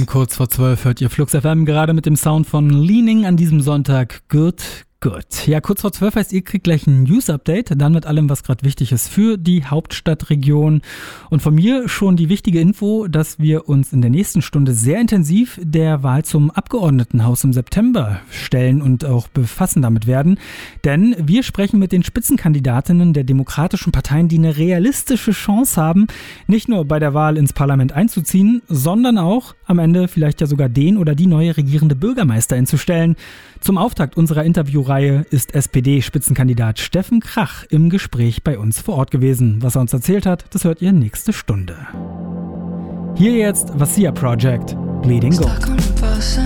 Um kurz vor 12 hört ihr Flux FM gerade mit dem Sound von Leaning an diesem Sonntag. Good. Ja, kurz vor 12 heißt, ihr kriegt gleich ein News-Update, dann mit allem, was gerade wichtig ist für die Hauptstadtregion. Und von mir schon die wichtige Info, dass wir uns in der nächsten Stunde sehr intensiv der Wahl zum Abgeordnetenhaus im September stellen und auch befassen damit werden. Denn wir sprechen mit den Spitzenkandidatinnen der demokratischen Parteien, die eine realistische Chance haben, nicht nur bei der Wahl ins Parlament einzuziehen, sondern auch am Ende vielleicht ja sogar den oder die neue regierende Bürgermeisterin zu stellen. Zum Auftakt unserer Interviewreihe ist SPD-Spitzenkandidat Steffen Krach im Gespräch bei uns vor Ort gewesen. Was er uns erzählt hat, das hört ihr nächste Stunde. Hier jetzt Vassia Project, Bleeding Gold.